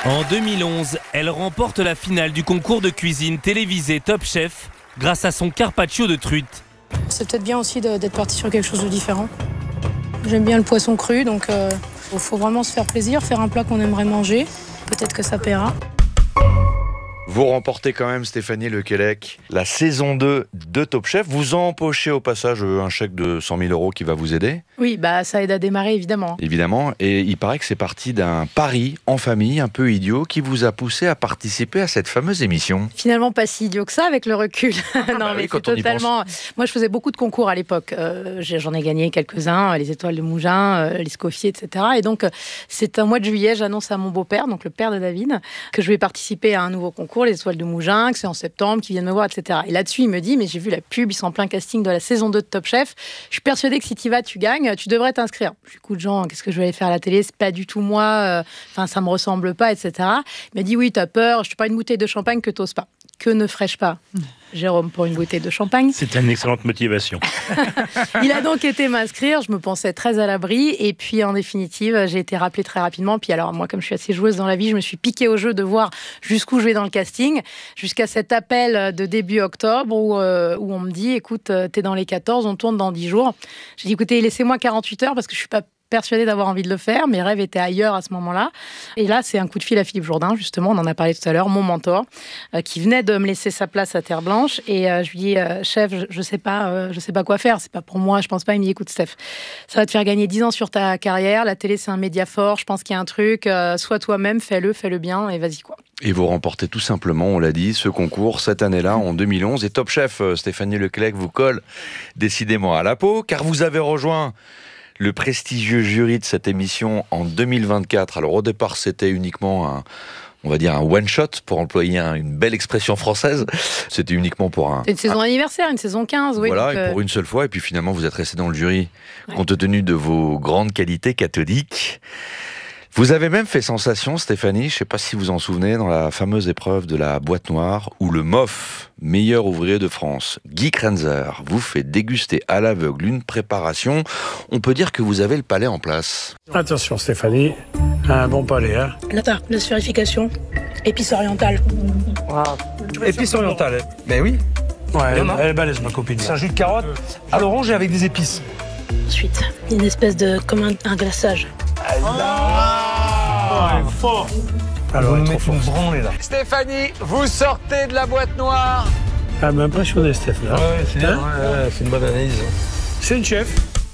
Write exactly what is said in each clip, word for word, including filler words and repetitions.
En deux mille onze, elle remporte la finale du concours de cuisine télévisé Top Chef grâce à son carpaccio de truite. C'est peut-être bien aussi de, d'être parti sur quelque chose de différent. J'aime bien le poisson cru, donc il euh, faut vraiment se faire plaisir, faire un plat qu'on aimerait manger. Peut-être que ça paiera. Vous remportez quand même, Stéphanie Lequelec, la saison deux de Top Chef. Vous empochez au passage un chèque de cent mille euros qui va vous aider. Oui, bah ça aide à démarrer, évidemment. Évidemment, et il paraît que c'est parti d'un pari en famille un peu idiot qui vous a poussé à participer à cette fameuse émission. Finalement, pas si idiot que ça avec le recul. Ah non, bah mais oui, quand c'est on y totalement. Moi, je faisais beaucoup de concours à l'époque. Euh, j'en ai gagné quelques-uns, les Étoiles de Mougins, euh, les Scoffier, et cetera. Et donc, c'est un mois de juillet, j'annonce à mon beau-père, donc le père de David, que je vais participer à un nouveau concours, les Étoiles de Mougins, que c'est en septembre, qu'ils viennent me voir, et cetera. Et là-dessus, il me dit, mais j'ai vu la pub, ils sont en plein casting de la saison deux de Top Chef. Je suis persuadée que si tu y vas, tu gagnes, tu devrais t'inscrire. Du coup, de gens, qu'est-ce que je vais aller faire à la télé? C'est pas du tout moi, enfin, euh, ça me ressemble pas, et cetera. Il m'a dit, oui, t'as peur, je te parle une bouteille de champagne que t'oses pas. Que ne ferais-je pas, Jérôme, pour une bouteille de champagne? C'est une excellente motivation. Il a donc été m'inscrire, je me pensais très à l'abri, et puis en définitive, j'ai été rappelée très rapidement. Puis alors, moi, comme je suis assez joueuse dans la vie, je me suis piquée au jeu de voir jusqu'où je vais dans le casting, jusqu'à cet appel de début octobre où, euh, où on me dit, écoute, t'es dans les quatorze, on tourne dans dix jours. J'ai dit, écoutez, laissez-moi quarante-huit heures parce que je suis pas persuadée d'avoir envie de le faire. Mes rêves étaient ailleurs à ce moment-là. Et là, c'est un coup de fil à Philippe Jourdain, justement, on en a parlé tout à l'heure, mon mentor, euh, qui venait de me laisser sa place à Terre Blanche. Et euh, je lui dis, euh, chef, je, je sais pas, euh, je sais pas quoi faire. C'est pas pour moi, je pense pas. Il me dit, écoute, Steph, ça va te faire gagner dix ans sur ta carrière. La télé, c'est un média fort. Je pense qu'il y a un truc. Euh, sois toi-même, fais-le, fais-le bien et vas-y, quoi. Et vous remportez tout simplement, on l'a dit, ce concours cette année-là, en deux mille onze. Et Top Chef, Stéphanie Lequelec vous colle décidément à la peau, car vous avez rejoint le prestigieux jury de cette émission en deux mille vingt-quatre. Alors au départ, c'était uniquement un, on va dire un one-shot, pour employer un, une belle expression française. C'était uniquement pour un... C'est une saison un, anniversaire, une saison quinze, oui. Voilà, donc, et euh... pour une seule fois. Et puis finalement, vous êtes resté dans le jury, ouais. compte tenu de vos grandes qualités cathodiques. Vous avez même fait sensation, Stéphanie, je ne sais pas si vous en souvenez, dans la fameuse épreuve de la boîte noire, où le M O F, meilleur ouvrier de France, Guy Krenzer, vous fait déguster à l'aveugle une préparation. On peut dire que vous avez le palais en place. Attention Stéphanie, un bon palais, hein. Là, t'as la sphérification, épices orientales. Wow. Épices orientales, ben oui. Ouais, elle, elle est balèze, ma copine. C'est un jus de carotte à l'orange et avec des épices. Ensuite, une espèce de, comme un, un glaçage. Ah, oh, fort. Alors, vous elle nous est trop mettez une forte. branlée là. Stéphanie, vous sortez de la boîte noire. Elle m'a impressionné, Steph, là. Ouais, c'est Hein ouais, ouais, c'est une bonne analyse. C'est une chef.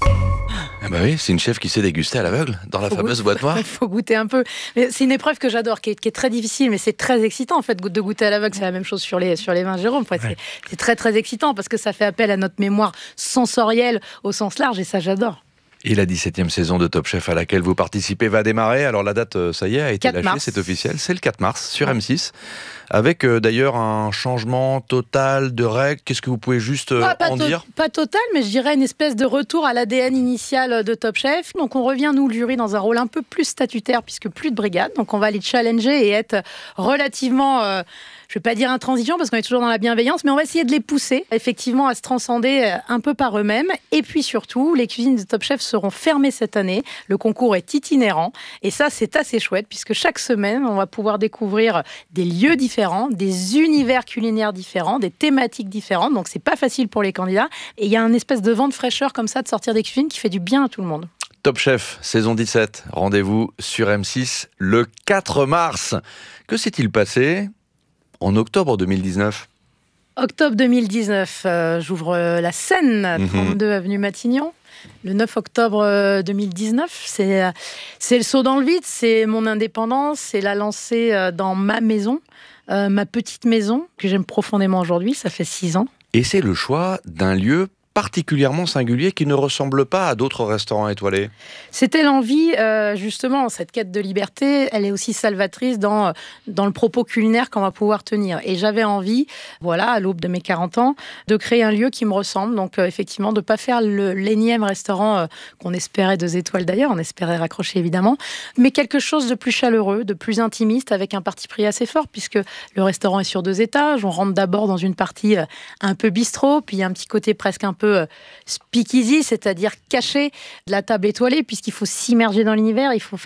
Ah bah oui, c'est une chef qui sait déguster à l'aveugle, dans la Faut fameuse goûter. boîte noire. Il faut goûter un peu. Mais c'est une épreuve que j'adore, qui est, qui est très difficile, mais c'est très excitant en fait de goûter à l'aveugle. C'est la même chose sur les, sur les vins Jérôme. Enfin, c'est, c'est très très excitant parce que ça fait appel à notre mémoire sensorielle au sens large et ça j'adore. Et la dix-septième saison de Top Chef à laquelle vous participez va démarrer. Alors la date, ça y est, a été quatre lâchée, mars. c'est officiel. C'est le quatre mars sur M six. Avec euh, d'ailleurs un changement total de règles. Qu'est-ce que vous pouvez juste euh, Pas, pas en to- dire? Pas total, mais je dirais une espèce de retour à l'A D N initial de Top Chef. Donc on revient, nous, le jury, dans un rôle un peu plus statutaire, puisque plus de brigade. Donc on va les challenger et être relativement... Euh, je ne vais pas dire intransigeant parce qu'on est toujours dans la bienveillance, mais on va essayer de les pousser effectivement à se transcender un peu par eux-mêmes. Et puis surtout, les cuisines de Top Chef seront fermées cette année. Le concours est itinérant et ça, c'est assez chouette puisque chaque semaine, on va pouvoir découvrir des lieux différents, des univers culinaires différents, des thématiques différentes. Donc, c'est pas facile pour les candidats. Et il y a un espèce de vent de fraîcheur comme ça de sortir des cuisines qui fait du bien à tout le monde. Top Chef, saison dix-sept. Rendez-vous sur M six le quatre mars. Que s'est-il passé en octobre deux mille dix-neuf? Octobre deux mille dix-neuf, euh, j'ouvre la scène, Mm-hmm. trente-deux avenue Matignon. Le neuf octobre deux mille dix-neuf, c'est, c'est le saut dans le vide, c'est mon indépendance, c'est la lancée dans ma maison, euh, ma petite maison, que j'aime profondément aujourd'hui, ça fait six ans. Et c'est le choix d'un lieu particulièrement singulier qui ne ressemble pas à d'autres restaurants étoilés. C'était l'envie, euh, justement, cette quête de liberté, elle est aussi salvatrice dans, dans le propos culinaire qu'on va pouvoir tenir. Et j'avais envie, voilà, à l'aube de mes quarante ans, de créer un lieu qui me ressemble. Donc, euh, effectivement, de ne pas faire le, l'énième restaurant euh, qu'on espérait deux étoiles d'ailleurs, on espérait raccrocher évidemment, mais quelque chose de plus chaleureux, de plus intimiste, avec un parti pris assez fort, puisque le restaurant est sur deux étages. On rentre d'abord dans une partie euh, un peu bistrot, puis il y a un petit côté presque un peu speakeasy, c'est-à-dire caché de la table étoilée, puisqu'il faut s'immerger dans l'univers, il faut